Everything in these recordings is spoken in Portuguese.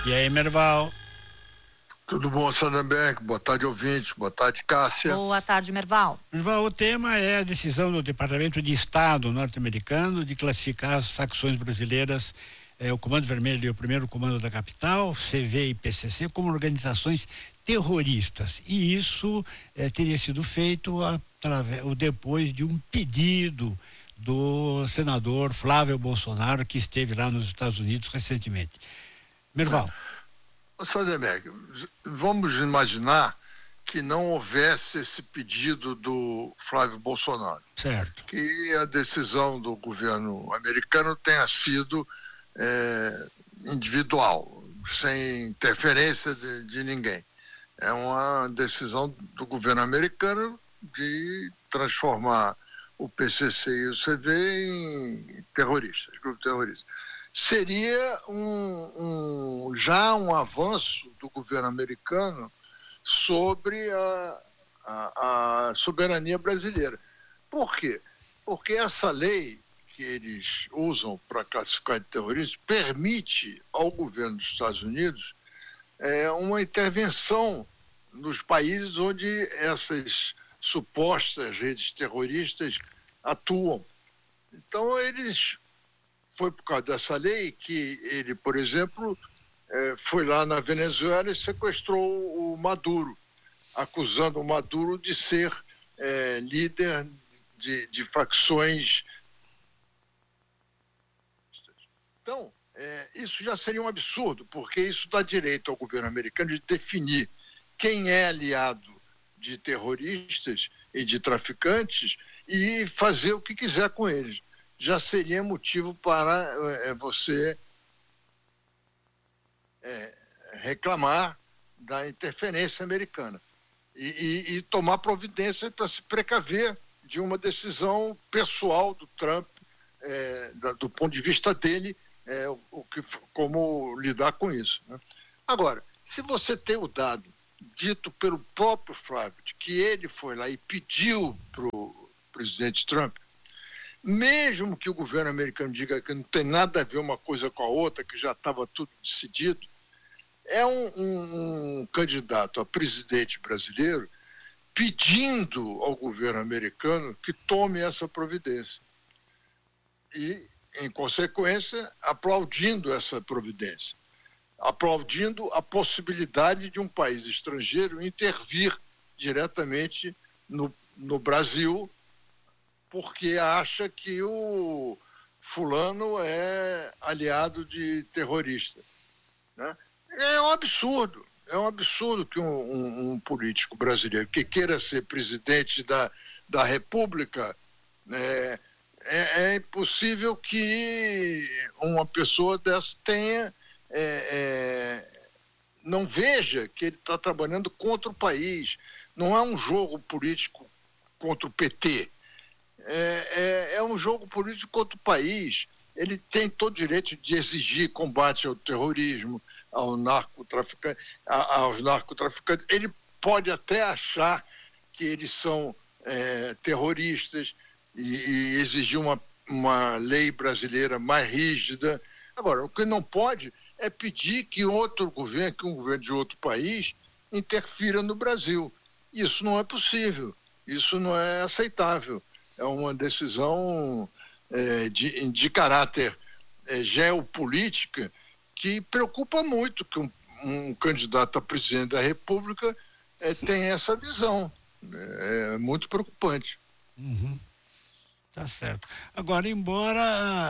E aí, Merval? Tudo bom, Sandberg? Boa tarde, ouvintes. Boa tarde, Cássia. Boa tarde, Merval. Merval, o tema é a decisão do Departamento de Estado norte-americano de classificar as facções brasileiras, o Comando Vermelho e o Primeiro Comando da Capital, CV e PCC, como organizações terroristas. E isso teria sido feito depois de um pedido do senador Flávio Bolsonaro, que esteve lá nos Estados Unidos recentemente. Merval. Sandberg, vamos imaginar que não houvesse esse pedido do Flávio Bolsonaro. Certo. Que a decisão do governo americano tenha sido individual, sem interferência de ninguém. É uma decisão do governo americano de transformar o PCC e o CV em terroristas, grupos terroristas. Seria já um avanço do governo americano sobre a soberania brasileira. Por quê? Porque essa lei que eles usam para classificar de terroristas permite ao governo dos Estados Unidos uma intervenção nos países onde essas supostas redes terroristas atuam. Então, foi por causa dessa lei que ele, por exemplo, foi lá na Venezuela e sequestrou o Maduro, acusando o Maduro de ser líder de facções. Então, isso já seria um absurdo, porque isso dá direito ao governo americano de definir quem é aliado de terroristas e de traficantes e fazer o que quiser com eles. Já seria motivo para você reclamar da interferência americana e tomar providência para se precaver de uma decisão pessoal do Trump, do ponto de vista dele, como lidar com isso, né? Agora, se você tem o dado dito pelo próprio Flávio, de que ele foi lá e pediu para o presidente Trump, mesmo que o governo americano diga que não tem nada a ver uma coisa com a outra, que já estava tudo decidido, é um candidato a presidente brasileiro pedindo ao governo americano que tome essa providência. E, em consequência, aplaudindo essa providência, aplaudindo a possibilidade de um país estrangeiro intervir diretamente no Brasil, porque acha que o fulano é aliado de terrorista, né? É um absurdo que um político brasileiro que queira ser presidente da República, é impossível que uma pessoa dessa não veja que ele está trabalhando contra o país. Não é um jogo político contra o PT. É um jogo político contra o país. Ele tem todo o direito de exigir combate ao terrorismo, aos narcotraficantes. Ele pode até achar que eles são terroristas e exigir uma lei brasileira mais rígida. Agora, o que não pode é pedir que um governo de outro país interfira no Brasil. Isso não é possível, isso não é aceitável. É uma decisão de caráter geopolítica que preocupa muito que um candidato a presidente da República tenha essa visão. É muito preocupante. Uhum. Tá certo. Agora, embora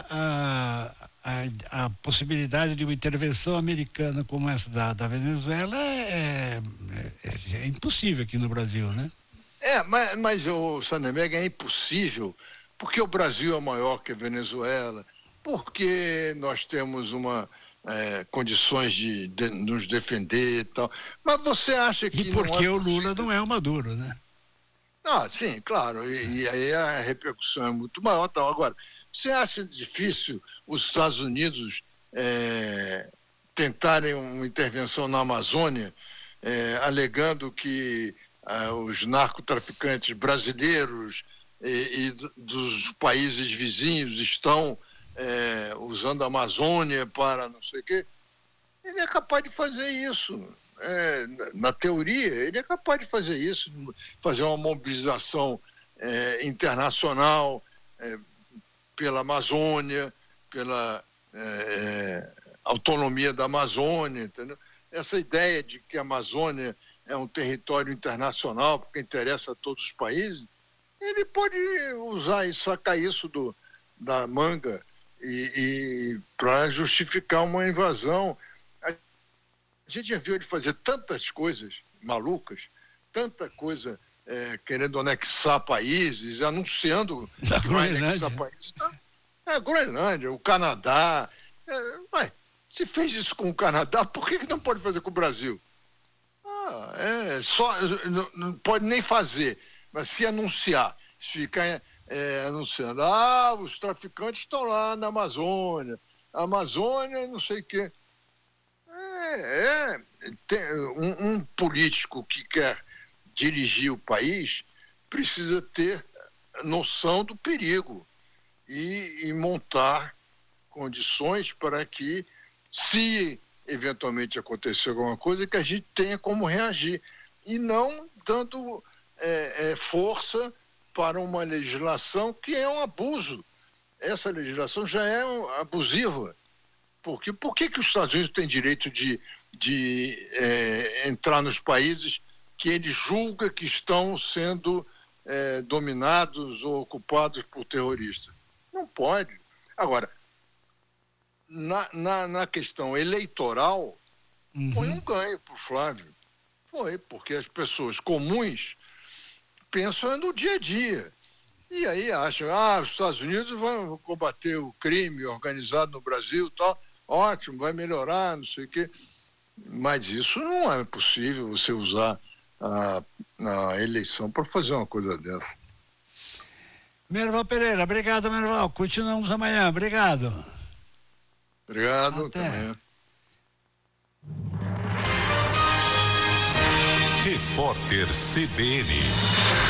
a possibilidade de uma intervenção americana como essa da Venezuela é impossível aqui no Brasil, né? Mas o Sandberg, é impossível porque o Brasil é maior que a Venezuela, porque nós temos condições de nos defender e tal. Mas você acha que... E porque o Lula não é o Maduro, né? Sim, claro, e aí a repercussão é muito maior. Tal. Agora, você acha difícil os Estados Unidos tentarem uma intervenção na Amazônia, alegando que os narcotraficantes brasileiros e dos países vizinhos estão usando a Amazônia para não sei o quê? ele é capaz de fazer isso. Na teoria, ele é capaz de fazer isso, fazer uma mobilização internacional pela Amazônia, pela autonomia da Amazônia, entendeu? Essa ideia de que a Amazônia é um território internacional, porque interessa a todos os países, ele pode usar isso, sacar isso da manga e para justificar uma invasão. A gente já viu ele fazer tantas coisas malucas, tanta coisa querendo anexar países, anunciando que vai anexar países. A Groenlândia, o Canadá. Se fez isso com o Canadá, por que não pode fazer com o Brasil? Não pode nem fazer, mas se anunciar, se ficar anunciando, os traficantes estão lá na Amazônia, não sei o quê. Um político que quer dirigir o país precisa ter noção do perigo e montar condições para que, se eventualmente acontecer alguma coisa, que a gente tenha como reagir, e não dando força para uma legislação que é um abuso. Essa legislação já é abusiva. Por que os Estados Unidos têm direito de entrar nos países que ele julga que estão sendo dominados ou ocupados por terroristas? Não pode. Agora, na questão eleitoral, foi um ganho para o Flávio. Foi, porque as pessoas comuns pensam no dia a dia. E aí acham, os Estados Unidos vão combater o crime organizado no Brasil e tal, ótimo, vai melhorar, não sei o quê. Mas isso não é possível, você usar a eleição para fazer uma coisa dessa. Merval Pereira, obrigado, Merval. Continuamos amanhã, obrigado. Obrigado. Até amanhã. Repórter CBN.